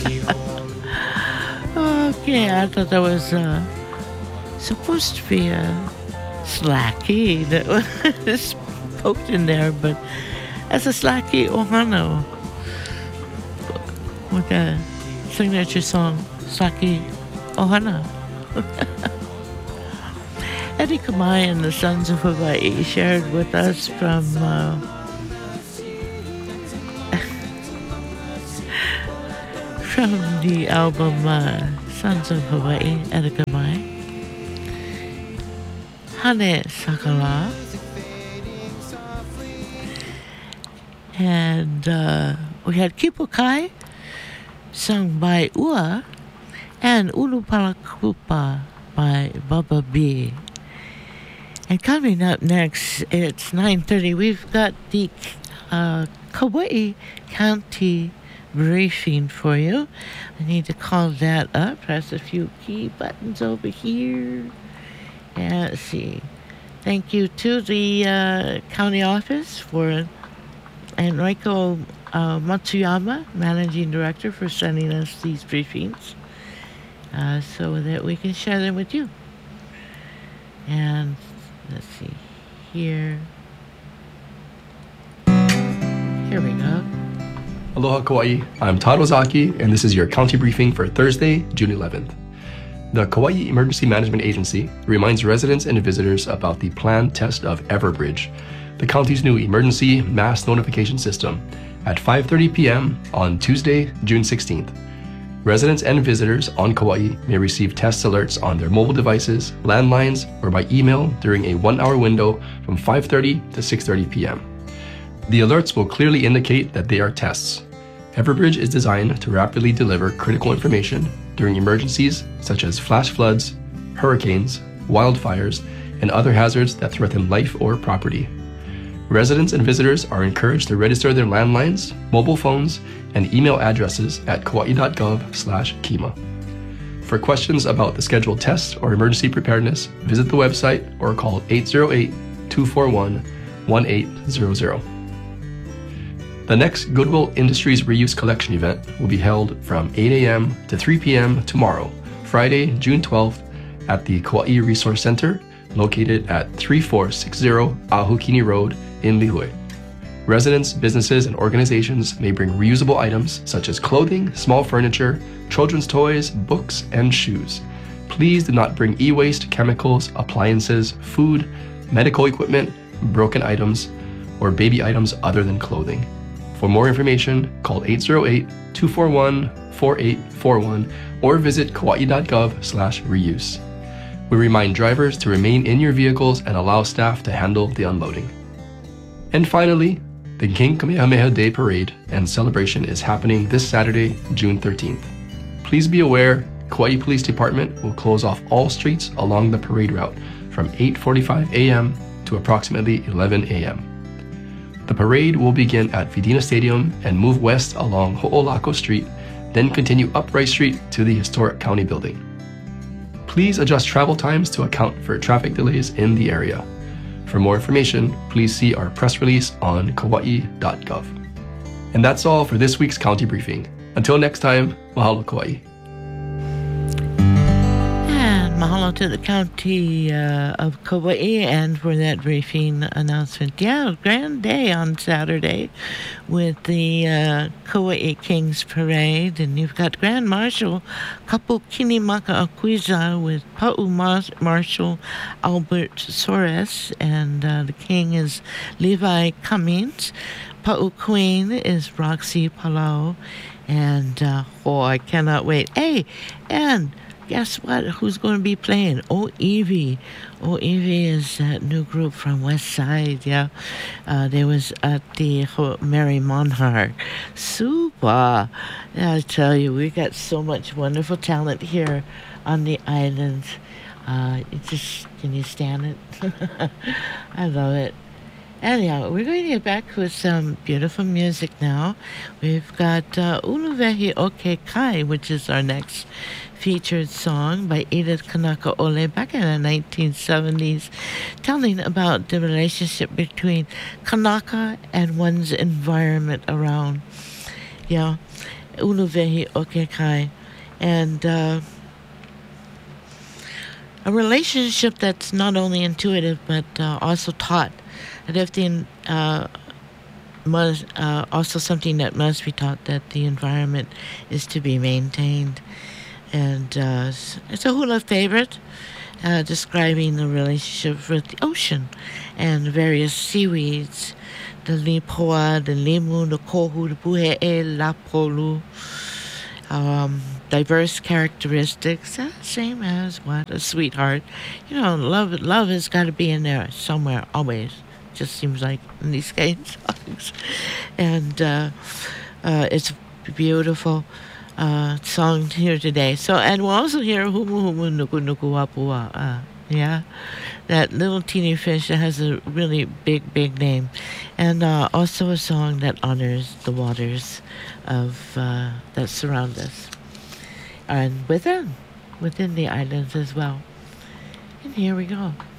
Okay, I thought that was supposed to be a slacky that was poked in there, but that's a slacky ohana with a signature song, Slacky Ohana. Eddie Kamai and the Sons of Hawaii shared with us from the album Sons of Hawaii, Eddie Kamai. Hane Sakala. And we had Kipukai, sung by Ua, and Ulupalakupa by Baba B. And coming up next, it's 9:30. We've got the Kauai County briefing for you. I need to call that up. Press a few key buttons over here. And let's see. Thank you to the county office for Enrico Matsuyama, Managing Director, for sending us these briefings so that we can share them with you. And let's see here. Here we go. Aloha Kauai, I'm Todd Ozaki, and this is your county briefing for Thursday, June 11th. The Kauai Emergency Management Agency reminds residents and visitors about the planned test of Everbridge, the county's new emergency mass notification system, at 5:30 p.m. on Tuesday, June 16th. Residents and visitors on Kauai may receive test alerts on their mobile devices, landlines, or by email during a 1-hour window from 5:30 to 6:30 p.m. The alerts will clearly indicate that they are tests. Everbridge is designed to rapidly deliver critical information during emergencies such as flash floods, hurricanes, wildfires, and other hazards that threaten life or property. Residents and visitors are encouraged to register their landlines, mobile phones, and email addresses at kauai.gov/kima. For questions about the scheduled tests or emergency preparedness, visit the website or call 808-241-1800. The next Goodwill Industries Reuse Collection event will be held from 8 a.m. to 3 p.m. tomorrow, Friday, June 12th, at the Kauai Resource Center, located at 3460 Ahukini Road in Lihue. Residents, businesses, and organizations may bring reusable items such as clothing, small furniture, children's toys, books, and shoes. Please do not bring e-waste, chemicals, appliances, food, medical equipment, broken items, or baby items other than clothing. For more information, call 808-241-4841 or visit kauai.gov/reuse. We remind drivers to remain in your vehicles and allow staff to handle the unloading. And finally, the King Kamehameha Day Parade and celebration is happening this Saturday, June 13th. Please be aware, Kauai Police Department will close off all streets along the parade route from 8:45 a.m. to approximately 11 a.m. The parade will begin at Vidina Stadium and move west along Ho'olako Street, then continue up Rice Street to the historic county building. Please adjust travel times to account for traffic delays in the area. For more information, please see our press release on kauai.gov. And that's all for this week's county briefing. Until next time, mahalo Kauai. And mahalo to the county of Kauai and for that briefing announcement. Yeah, grand day on Saturday with the Kauai Kings Parade. And you've got Grand Marshal Kapu Kinimaka Akwiza with Pa'u Marshal Albert Soares. And the king is Levi Cummings. Pa'u Queen is Roxy Palau. And, I cannot wait. Hey, and guess what? Who's going to be playing? Oh, Evie. Oh, Evie is that new group from West Side, yeah. They was at the Mary Monhar. Super. Yeah, I tell you, we got so much wonderful talent here on the island. Can you stand it? I love it. Anyhow, we're going to get back with some beautiful music now. We've got Uluvehi Oke Kai, which is our next featured song by Edith Kanaka Ole back in the 1970s, telling about the relationship between Kanaka and one's environment around. Yeah, Uluvehi Okekai. And a relationship that's not only intuitive but also taught. And if the also something that must be taught, that the environment is to be maintained. And it's a hula favorite, describing the relationship with the ocean and various seaweeds, the lipoa, the limu, the kohu, the puhe'e, lapolu. Diverse characteristics, same as what a sweetheart. Love has got to be in there somewhere, always. Just seems like in these kind of songs. And it's beautiful song here today. So, and we'll also hear Humu Humu Nuku Nuku Wapua. Yeah, that little teeny fish that has a really big name. And also a song that honors the waters of that surround us. And within the islands as well. And here we go.